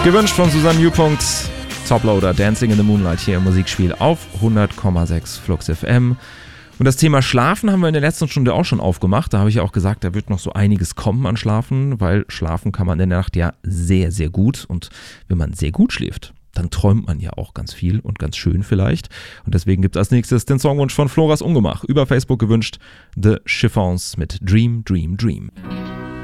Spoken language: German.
Gewünscht von Susanne Newpunkt, Toploader, Dancing in the Moonlight hier im Musikspiel auf 100,6 Flux FM. Und das Thema Schlafen haben wir in der letzten Stunde auch schon aufgemacht. Da habe ich ja auch gesagt, da wird noch so einiges kommen an Schlafen, weil schlafen kann man in der Nacht ja sehr, sehr gut. Und wenn man sehr gut schläft, dann träumt man ja auch ganz viel und ganz schön vielleicht. Und deswegen gibt es als nächstes den Songwunsch von Floras Ungemach über Facebook gewünscht, The Chiffons mit Dream, Dream, Dream.